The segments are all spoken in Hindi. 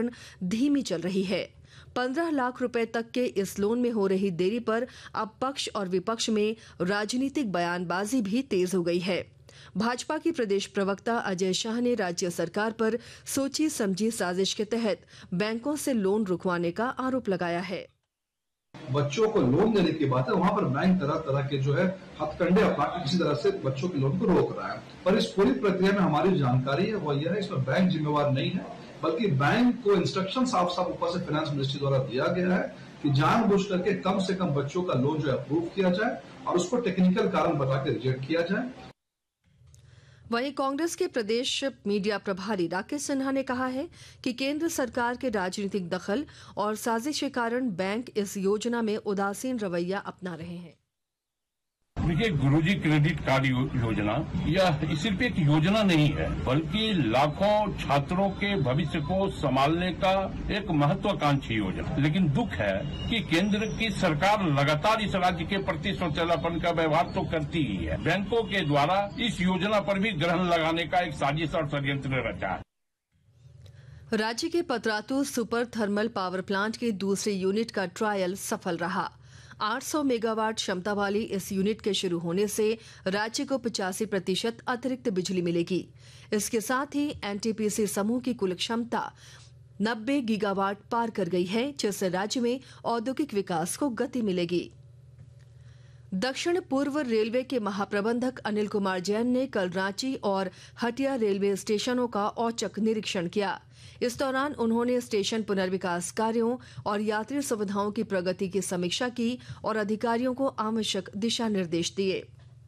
कारण धीमी चल रही है। 15 लाख रुपए तक के इस लोन में हो रही देरी पर अब पक्ष और विपक्ष में राजनीतिक बयानबाजी भी तेज हो गई है। भाजपा की प्रदेश प्रवक्ता अजय शाह ने राज्य सरकार पर सोची समझी साजिश के तहत बैंकों से लोन रुकवाने का आरोप लगाया है। बच्चों को लोन देने की बात है, वहां पर बैंक तरह तरह के जो है हथकंडे अपना के किसी तरह से बच्चों के लोन को रोक रहा है। पर इस पूरी प्रक्रिया में हमारी जानकारी है वो यह है, इसमें बैंक जिम्मेवार नहीं है, बल्कि बैंक को इंस्ट्रक्शन साफ साफ ऊपर से फाइनेंस मिनिस्ट्री द्वारा दिया गया है कि जानबूझ करके कम से कम बच्चों का लोन जो है अप्रूव किया जाए और उसको टेक्निकल कारण बता के रिजेक्ट किया जाए। वहीं कांग्रेस के प्रदेश मीडिया प्रभारी राकेश सिन्हा ने कहा है कि केंद्र सरकार के राजनीतिक दखल और साजिश के कारण बैंक इस योजना में उदासीन रवैया अपना रहे हैं। देखिए, गुरुजी क्रेडिट कार्ड योजना यह सिर्फ एक योजना नहीं है, बल्कि लाखों छात्रों के भविष्य को संभालने का एक महत्वाकांक्षी योजना। लेकिन दुख है कि केंद्र की सरकार लगातार इस राज्य के प्रति सौतेलापन का व्यवहार तो करती ही है। बैंकों के द्वारा इस योजना पर भी ग्रहण लगाने का एक साजिश और षड्यंत्र रचा है। राज्य के Patratu super thermal power plant के दूसरे यूनिट का ट्रायल सफल रहा। 800 मेगावाट क्षमता वाली इस यूनिट के शुरू होने से राज्य को 85% अतिरिक्त बिजली मिलेगी। इसके साथ ही एनटीपीसी समूह की कुल क्षमता 90 गीगावाट पार कर गई है, जिससे राज्य में औद्योगिक विकास को गति मिलेगी। दक्षिण पूर्व रेलवे के महाप्रबंधक अनिल कुमार जैन ने कल रांची और हटिया रेलवे स्टेशनों का औचक निरीक्षण किया। इस दौरान उन्होंने स्टेशन पुनर्विकास कार्यों और यात्री सुविधाओं की प्रगति की समीक्षा की और अधिकारियों को आवश्यक दिशा निर्देश दिए।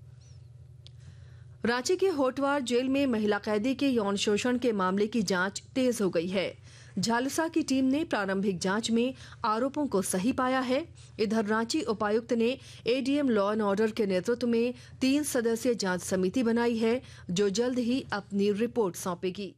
रांची के होटवार जेल में महिला कैदी के यौन शोषण के मामले की जांच तेज हो गई है। झालसा की टीम ने प्रारंभिक जांच में आरोपों को सही पाया है। इधर रांची उपायुक्त ने एडीएम लॉ एंड ऑर्डर के नेतृत्व में 3 सदस्यीय जांच समिति बनाई है, जो जल्द ही अपनी रिपोर्ट सौंपेगी।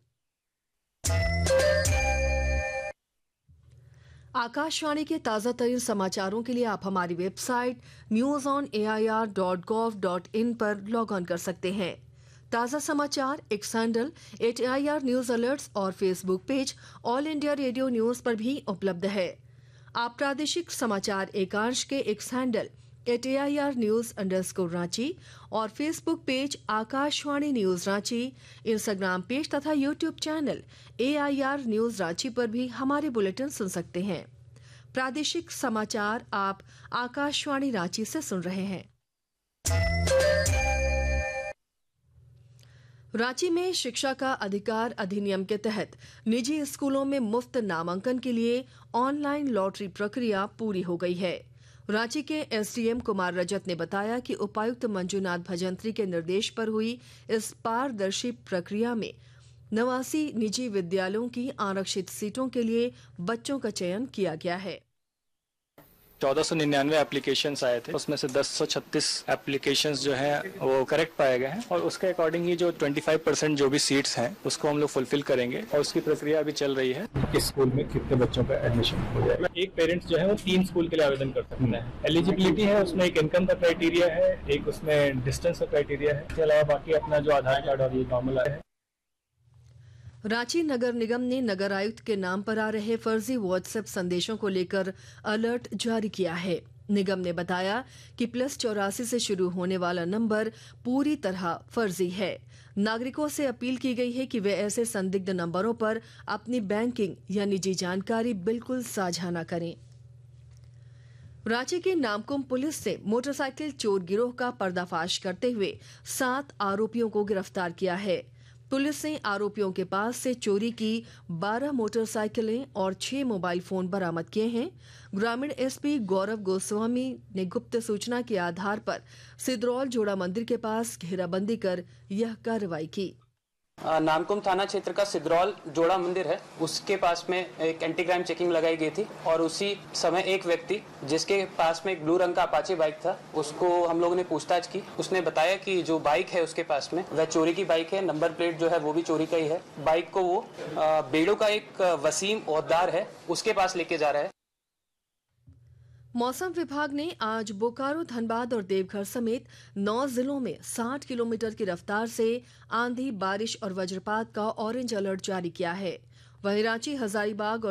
आकाशवाणी के ताजा तरीन समाचारों के लिए आप हमारी वेबसाइट news.air.gov.in पर लॉग ऑन कर सकते हैं। ताजा समाचार x handle @AIR news alerts और Facebook page all India radio news पर भी उपलब्ध है। आप प्रादेशिक समाचार एकांश के एक्स हैंडल @AIR न्यूज _ और Facebook page Akashvani news Ranchi, Instagram page तथा YouTube channel AIR news Ranchi पर भी हमारे बुलेटिन सुन सकते हैं। प्रादेशिक समाचार आप आकाशवाणी रांची से सुन रहे हैं। रांची में शिक्षा का अधिकार अधिनियम के तहत निजी स्कूलों में मुफ्त नामांकन के लिए ऑनलाइन लॉटरी प्रक्रिया पूरी हो गई है। रांची के एसडीएम कुमार रजत ने बताया कि उपायुक्त मंजूनाथ भजंत्री के निर्देश पर हुई इस पारदर्शी प्रक्रिया में 89 निजी विद्यालयों की आरक्षित सीटों के लिए बच्चों का चयन किया गया है। 1499 एप्लीकेशंस आए थे, उसमें से 1036 एप्लीकेशंस जो हैं वो करेक्ट पाए गए हैं और उसके अकॉर्डिंग ही जो 25% जो भी सीट्स हैं उसको हम लोग फुलफिल करेंगे और उसकी प्रक्रिया अभी चल रही है। किस स्कूल में कितने बच्चों का एडमिशन हो जाएगा। एक पेरेंट्स जो है वो 3 स्कूल के लिए आवेदन कर सकते हैं। एलिजिबिलिटी है, उसमें एक इनकम का क्राइटेरिया है, एक उसमें डिस्टेंस का क्राइटेरिया है, इसके अलावा बाकी अपना जो आधार कार्ड और ये नॉर्मल है। रांची नगर निगम ने नगर आयुक्त के नाम पर आ रहे फर्जी व्हाट्सएप संदेशों को लेकर अलर्ट जारी किया है। निगम ने बताया कि +84 से शुरू होने वाला नंबर पूरी तरह फर्जी है। नागरिकों से अपील की गई है कि वे ऐसे संदिग्ध नंबरों पर अपनी बैंकिंग या निजी जानकारी बिल्कुल साझा न करें। रांची के नामकुम पुलिस ने मोटरसाइकिल चोर गिरोह का पर्दाफाश करते हुए 7 आरोपियों को गिरफ्तार किया है। पुलिस ने आरोपियों के पास से चोरी की 12 मोटरसाइकिलें और 6 मोबाइल फोन बरामद किए हैं। ग्रामीण एसपी गौरव गोस्वामी ने गुप्त सूचना के आधार पर सिद्रौल जोड़ा मंदिर के पास घेराबंदी कर यह कार्रवाई की। नामकुम थाना क्षेत्र का सिद्रौल जोड़ा मंदिर है, उसके पास में एक एंटी क्राइम चेकिंग लगाई गई थी और उसी समय एक व्यक्ति जिसके पास में एक ब्लू रंग का अपाचे बाइक था, उसको हम लोगों ने पूछताछ की। उसने बताया कि जो बाइक है उसके पास में वह चोरी की बाइक है, नंबर प्लेट जो है वो भी चोरी का ही है। बाइक को वो बेड़ो का एक वसीम ओहदेदार है उसके पास लेके जा रहा है। मौसम विभाग ने आज बोकारो, धनबाद और देवघर समेत 9 जिलों में 60 किलोमीटर की रफ्तार से आंधी, बारिश और वज्रपात का ऑरेंज अलर्ट जारी किया है। वहीं रांची, हजारीबाग और